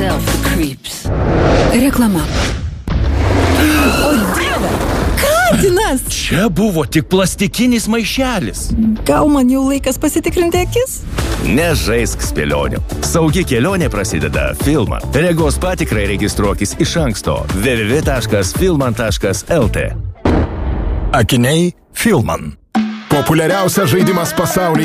yourself the creeps. Reklama. O Dieve, katinas! Čia buvo tik plastikinis maišelis. Gal man jau laikas pasitikrinti akis? Nežaisk spėlionių. Saugi kelionė prasideda Filman. Regos patikrai registruokis iš anksto www.filman.lt. Akiniai Filman. Populiariausias žaidimas pasaulyje.